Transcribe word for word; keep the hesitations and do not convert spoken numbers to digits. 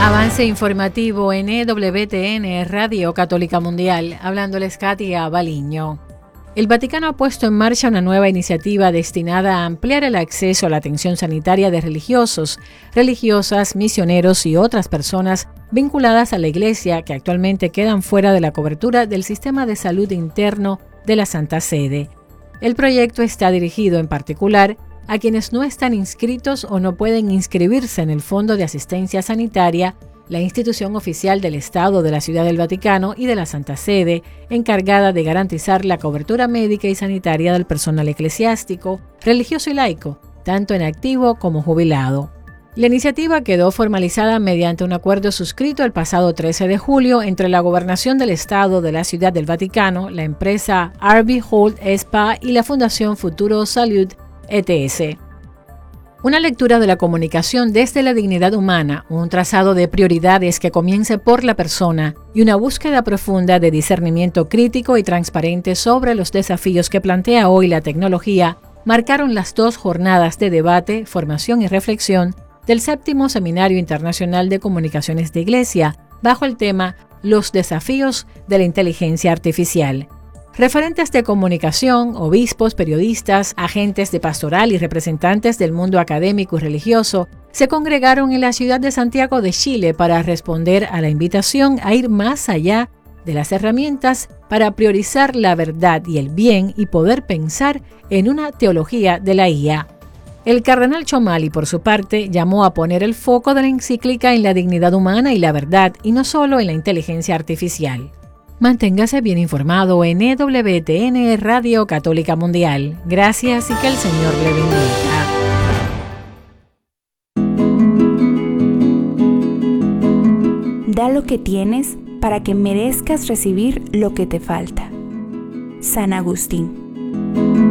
Avance informativo en E W T N Radio Católica Mundial, hablándoles Katia Baliño. El Vaticano ha puesto en marcha una nueva iniciativa destinada a ampliar el acceso a la atención sanitaria de religiosos, religiosas, misioneros y otras personas vinculadas a la Iglesia que actualmente quedan fuera de la cobertura del sistema de salud interno de la Santa Sede. El proyecto está dirigido en particular a quienes no están inscritos o no pueden inscribirse en el Fondo de Asistencia Sanitaria, la institución oficial del Estado de la Ciudad del Vaticano y de la Santa Sede, encargada de garantizar la cobertura médica y sanitaria del personal eclesiástico, religioso y laico, tanto en activo como jubilado. La iniciativa quedó formalizada mediante un acuerdo suscrito el pasado trece de julio entre la Gobernación del Estado de la Ciudad del Vaticano, la empresa R B Holt S P A y la Fundación Futuro Salud E T S. Una lectura de la comunicación desde la dignidad humana, un trazado de prioridades que comience por la persona y una búsqueda profunda de discernimiento crítico y transparente sobre los desafíos que plantea hoy la tecnología, marcaron las dos jornadas de debate, formación y reflexión del séptimo Seminario Internacional de Comunicaciones de Iglesia, bajo el tema Los desafíos de la inteligencia artificial. Referentes de comunicación, obispos, periodistas, agentes de pastoral y representantes del mundo académico y religioso se congregaron en la ciudad de Santiago de Chile para responder a la invitación a ir más allá de las herramientas para priorizar la verdad y el bien y poder pensar en una teología de la I A. El cardenal Chomali, por su parte, llamó a poner el foco de la encíclica en la dignidad humana y la verdad y no solo en la inteligencia artificial. Manténgase bien informado en E W T N Radio Católica Mundial. Gracias y que el Señor le bendiga. Da lo que tienes para que merezcas recibir lo que te falta. San Agustín.